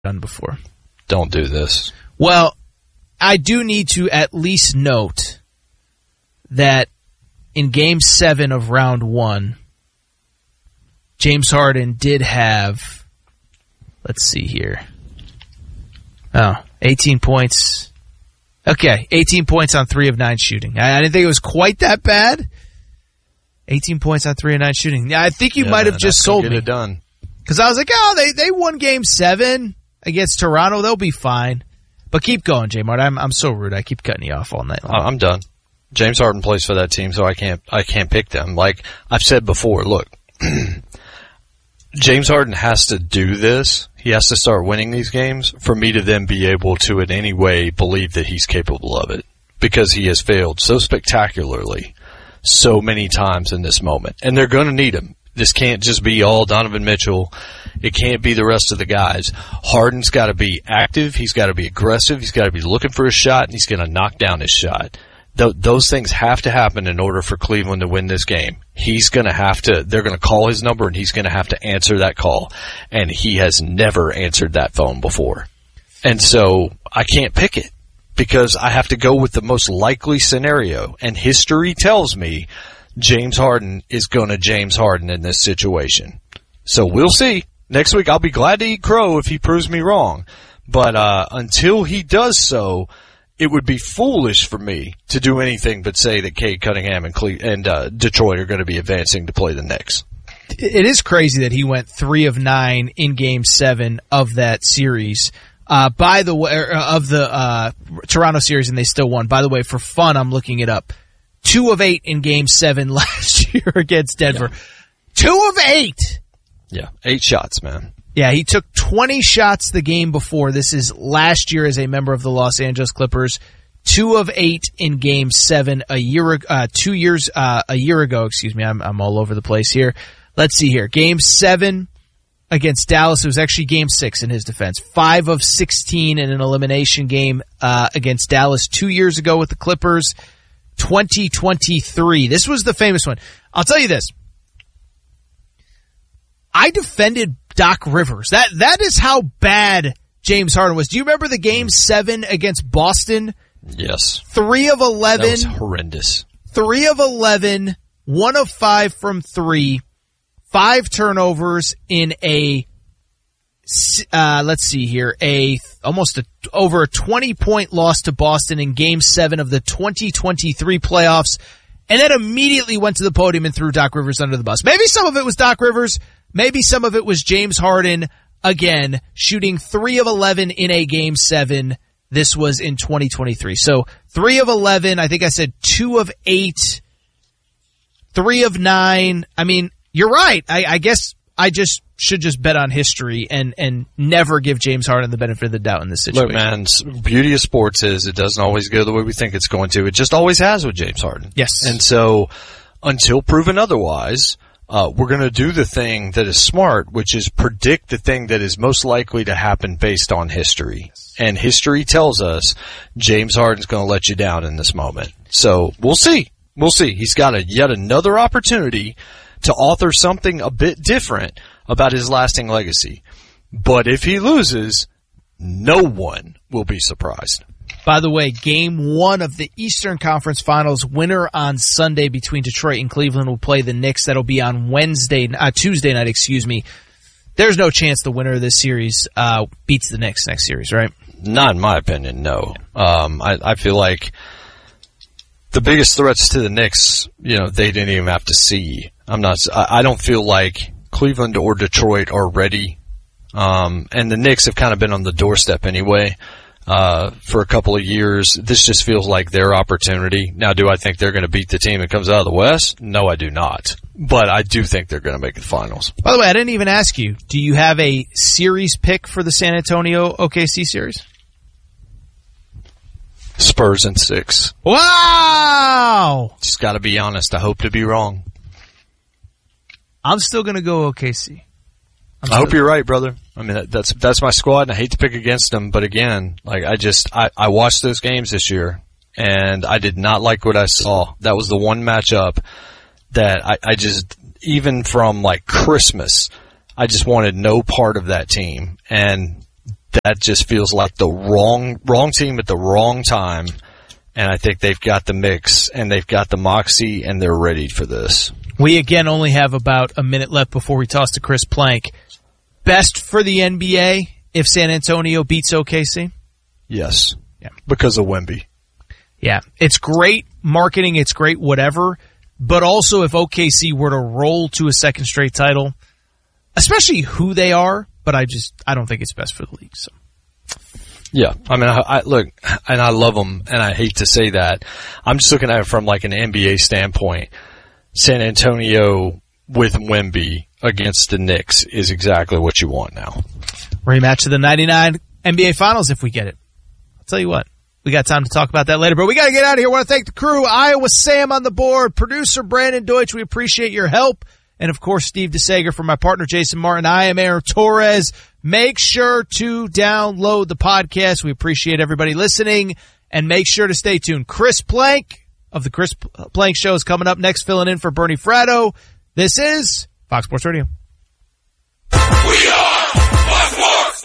done before. Don't do this. Well, I do need to at least note that in Game 7 of Round 1, James Harden did have, let's see here, 18 points. Okay, 18 points on 3 of 9 shooting. I didn't think it was quite that bad. 18 points on 3 of 9 shooting. Yeah, I think you might have just sold me. Get it done. Because I was like, they won Game 7 against Toronto. They'll be fine. But keep going, J-Mart. I'm so rude. I keep cutting you off all night long. I'm done. James Harden plays for that team, so I can't pick them. Like I've said before, look, James Harden has to do this. He has to start winning these games for me to then be able to in any way believe that he's capable of it, because he has failed so spectacularly so many times in this moment. And they're going to need him. This can't just be all Donovan Mitchell. It can't be the rest of the guys. Harden's got to be active. He's got to be aggressive. He's got to be looking for a shot, and he's going to knock down his shot. Those things have to happen in order for Cleveland to win this game. He's going to have to, they're going to call his number, and he's going to have to answer that call. And he has never answered that phone before. And so I can't pick it because I have to go with the most likely scenario. And history tells me James Harden is going to James Harden in this situation. So we'll see. Next week I'll be glad to eat crow if he proves me wrong. But until he does so, it would be foolish for me to do anything but say that Cade Cunningham and Detroit are going to be advancing to play the Knicks. It is crazy that he went 3 of 9 in Game 7 of that series. By the way, of the Toronto series, and they still won. By the way, for fun, I'm looking it up. 2 of 8 in Game 7 last year against Denver. Yeah. 2 of 8! Yeah, 8 shots, man. Yeah, he took 20 shots the game before. This is last year as a member of the Los Angeles Clippers. 2 of 8 in Game 7 a year ago. Excuse me, I'm all over the place here. Let's see here. Game 7 against Dallas. It was actually Game 6 in his defense. 5 of 16 in an elimination game against Dallas 2 years ago with the Clippers. 2023. This was the famous one. I'll tell you this. I defended Doc Rivers. That is how bad James Harden was. Do you remember the Game 7 against Boston? Yes. 3 of 11. That was horrendous. 3 of 11. 1 of 5 from 3. 5 turnovers in a, let's see here, over a 20-point loss to Boston in Game 7 of the 2023 playoffs, and then immediately went to the podium and threw Doc Rivers under the bus. Maybe some of it was Doc Rivers. Maybe some of it was James Harden, again, shooting 3 of 11 in a Game 7. This was in 2023. So 3 of 11, I think I said 2 of 8, 3 of 9. I mean, you're right. I guess I just should just bet on history and never give James Harden the benefit of the doubt in this situation. Look, man, beauty of sports is it doesn't always go the way we think it's going to. It just always has with James Harden. Yes. And so until proven otherwise, we're going to do the thing that is smart, which is predict the thing that is most likely to happen based on history. Yes. And history tells us James Harden's going to let you down in this moment. So we'll see. We'll see. He's got yet another opportunity to author something a bit different about his lasting legacy. But if he loses, no one will be surprised. By the way, Game 1 of the Eastern Conference Finals, winner on Sunday between Detroit and Cleveland will play the Knicks. That'll be on Tuesday night, excuse me. There's no chance the winner of this series beats the Knicks next series, right? Not in my opinion, no. I feel like the biggest threats to the Knicks, they didn't even have to see. I don't feel like Cleveland or Detroit are ready. And the Knicks have kind of been on the doorstep anyway, for a couple of years. This just feels like their opportunity. Now, do I think they're going to beat the team that comes out of the West? No, I do not. But I do think they're going to make the finals. By the way, I didn't even ask you, do you have a series pick for the San Antonio OKC series? Spurs in 6. Wow! Just got to be honest. I hope to be wrong. I'm still going to go OKC. I hope you're right, brother. I mean, that's my squad, and I hate to pick against them, but again, like I watched those games this year, and I did not like what I saw. That was the one matchup that I just, even from like Christmas, I just wanted no part of that team. And that just feels like the wrong team at the wrong time. And I think they've got the mix, and they've got the moxie, and they're ready for this. We, again, only have about a minute left before we toss to Chris Plank. Best for the NBA if San Antonio beats OKC? Yes. Yeah. Because of Wemby. Yeah. It's great marketing. It's great whatever. But also if OKC were to roll to a second straight title, especially who they are, but I don't think it's best for the league. So. Yeah, I mean, I look, and I love them, and I hate to say that. I'm just looking at it from like an NBA standpoint. San Antonio with Wemby against the Knicks is exactly what you want now. Rematch of the 99 NBA Finals if we get it. I'll tell you what, we got time to talk about that later, but we got to get out of here. I want to thank the crew, Iowa Sam on the board, producer Brandon Deutsch. We appreciate your help. And, of course, Steve DeSager for my partner, Jason Martin. I am Aaron Torres. Make sure to download the podcast. We appreciate everybody listening. And make sure to stay tuned. Chris Plank of the Chris Plank Show is coming up next, filling in for Bernie Fratto. This is Fox Sports Radio. We are Fox Sports!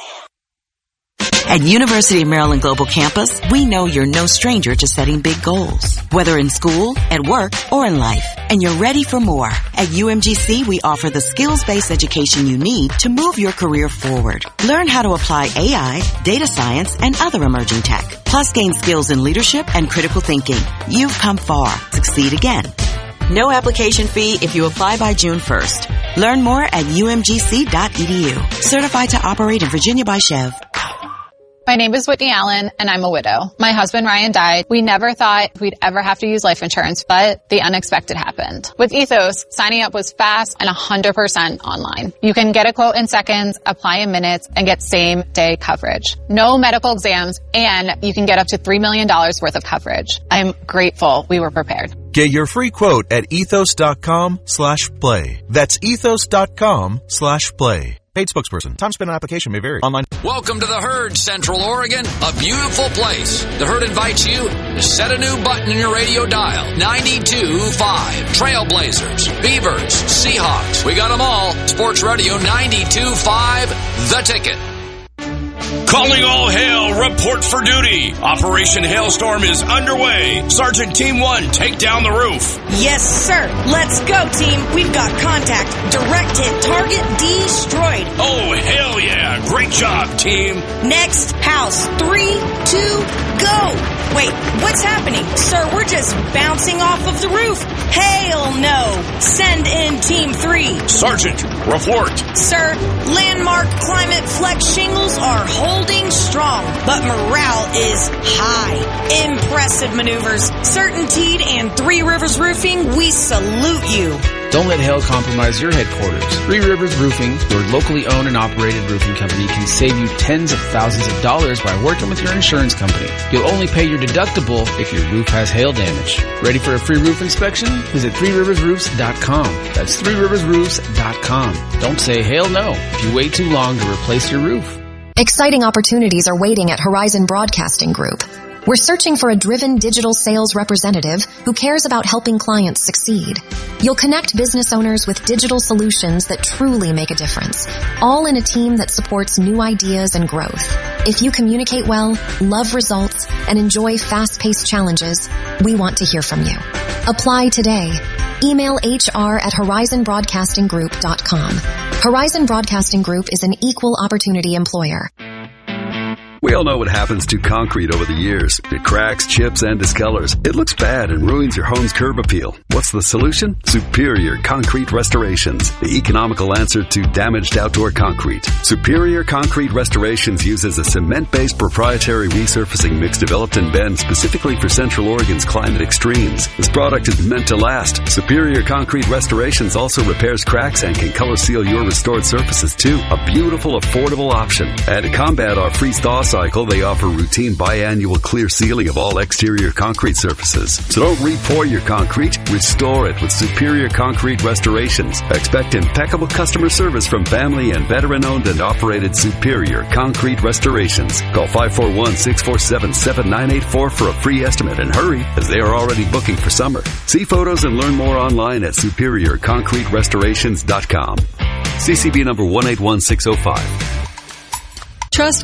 At University of Maryland Global Campus, we know you're no stranger to setting big goals, whether in school, at work, or in life. And you're ready for more. At UMGC, we offer the skills-based education you need to move your career forward. Learn how to apply AI, data science, and other emerging tech. Plus gain skills in leadership and critical thinking. You've come far. Succeed again. No application fee if you apply by June 1st. Learn more at umgc.edu. Certified to operate in Virginia by Chev. My name is Whitney Allen, and I'm a widow. My husband, Ryan, died. We never thought we'd ever have to use life insurance, but the unexpected happened. With Ethos, signing up was fast and 100% online. You can get a quote in seconds, apply in minutes, and get same-day coverage. No medical exams, and you can get up to $3 million worth of coverage. I'm grateful we were prepared. Get your free quote at ethos.com/play. That's ethos.com/play. Paid spokesperson. Time spent on application may vary. Online. Welcome to the Herd, Central Oregon, a beautiful place. The Herd invites you to set a new button in your radio dial. 92.5. Trailblazers, Beavers, Seahawks. We got them all. Sports Radio 92.5. The Ticket. Calling all hail, report for duty. Operation Hailstorm is underway. Sergeant Team 1, take down the roof. Yes, sir. Let's go, team. We've got contact. Direct hit target destroyed. Oh, hell yeah. Great job, team. Next house. 3, 2, go. Wait, what's happening? Sir, we're just bouncing off of the roof. Hail no. Send in Team 3. Sergeant, report. Sir, landmark climate flex shingles are holding strong, but morale is high. Impressive maneuvers. Certainteed and Three Rivers Roofing, we salute you. Don't let hail compromise your headquarters. Three Rivers Roofing, your locally owned and operated roofing company, can save you tens of thousands of dollars by working with your insurance company. You'll only pay your deductible if your roof has hail damage. Ready for a free roof inspection? Visit threeriversroofs.com. That's threeriversroofs.com. Don't say hail no if you wait too long to replace your roof. Exciting opportunities are waiting at Horizon Broadcasting Group. We're searching for a driven digital sales representative who cares about helping clients succeed. You'll connect business owners with digital solutions that truly make a difference, all in a team that supports new ideas and growth. If you communicate well, love results, and enjoy fast-paced challenges, we want to hear from you. Apply today. Email HR@horizonbroadcastinggroup.com. Horizon Broadcasting Group is an equal opportunity employer. We all know what happens to concrete over the years. It cracks, chips, and discolors. It looks bad and ruins your home's curb appeal. What's the solution? Superior Concrete Restorations, the economical answer to damaged outdoor concrete. Superior Concrete Restorations uses a cement-based proprietary resurfacing mix developed in Bend specifically for Central Oregon's climate extremes. This product is meant to last. Superior Concrete Restorations also repairs cracks and can color seal your restored surfaces too. A beautiful, affordable option. And to combat our freeze-thaw cycle, they offer routine biannual clear sealing of all exterior concrete surfaces. So don't re-pour your concrete, restore it with Superior Concrete Restorations. Expect impeccable customer service from family and veteran-owned and operated Superior Concrete Restorations. Call 541-647-7984 for a free estimate, and hurry, as they are already booking for summer. See photos and learn more online at superiorconcreterestorations.com. CCB number 181605. Trust